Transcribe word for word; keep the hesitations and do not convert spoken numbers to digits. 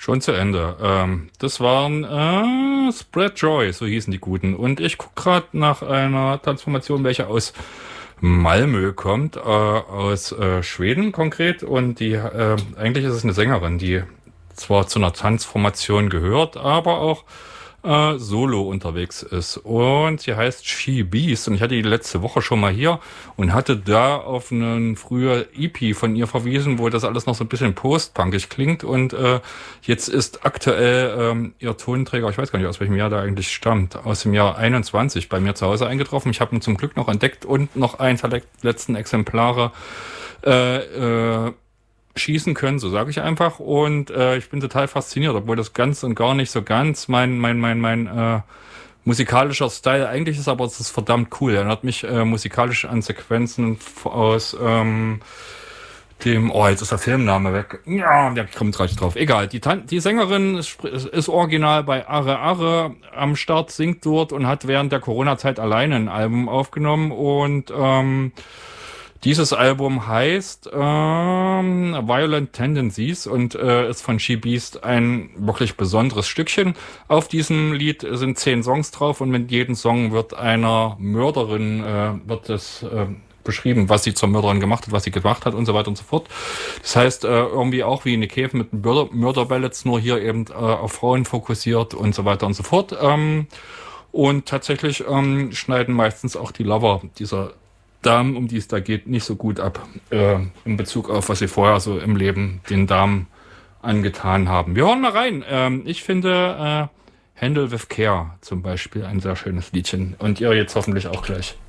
Schon zu Ende. Ähm, das waren äh, Spread Joy, so hießen die Guten. Und ich gucke gerade nach einer Transformation, welche aus Malmö kommt, äh, aus äh, Schweden konkret. Und die äh, eigentlich ist es eine Sängerin, die zwar zu einer Tanzformation gehört, aber auch äh, solo unterwegs ist. Und sie heißt She Beast. Und ich hatte die letzte Woche schon mal hier und hatte da auf einen früher E P von ihr verwiesen, wo das alles noch so ein bisschen postpunkig klingt. Und äh, jetzt ist aktuell ähm, ihr Tonträger, ich weiß gar nicht, aus welchem Jahr der eigentlich stammt, aus dem Jahr einundzwanzig bei mir zu Hause eingetroffen. Ich habe ihn zum Glück noch entdeckt und noch eins der letzten Exemplare äh, äh, schießen können, so sage ich einfach. Und äh, ich bin total fasziniert, obwohl das ganz und gar nicht so ganz mein mein mein mein äh, musikalischer Style eigentlich ist, aber es ist verdammt cool. Er erinnert mich äh, musikalisch an Sequenzen aus ähm, dem, oh, jetzt ist der Filmname weg. Ja, der kommt gleich drauf. Egal, die, Tan- die Sängerin ist, ist original bei Arre Arre am Start, singt dort und hat während der Corona-Zeit alleine ein Album aufgenommen und ähm, dieses Album heißt ähm, Violent Tendencies und äh, ist von She Beast ein wirklich besonderes Stückchen. Auf diesem Lied sind zehn Songs drauf und mit jedem Song wird einer Mörderin äh, wird es äh, beschrieben, was sie zur Mörderin gemacht hat, was sie gemacht hat und so weiter und so fort. Das heißt, äh, irgendwie auch wie eine Käfe mit Mörder- Mörderballets, nur hier eben äh, auf Frauen fokussiert und so weiter und so fort. Ähm, und tatsächlich ähm, schneiden meistens auch die Lover dieser Damen, um die es da geht, nicht so gut ab äh, in Bezug auf, was sie vorher so im Leben den Damen angetan haben. Wir hören mal rein. Ähm, ich finde äh, Handle with Care zum Beispiel ein sehr schönes Liedchen und ihr jetzt hoffentlich auch gleich.